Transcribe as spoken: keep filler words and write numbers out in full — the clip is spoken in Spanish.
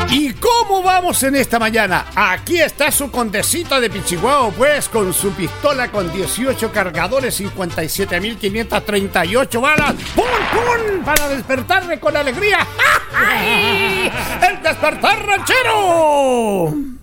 ¿Y cómo vamos en esta mañana? Aquí está su condecito de Pichihuahua, pues, con su pistola con dieciocho cargadores, cincuenta y siete mil quinientas treinta y ocho balas. ¡Pum, pum! Para despertarme con alegría. ¡El despertar ranchero!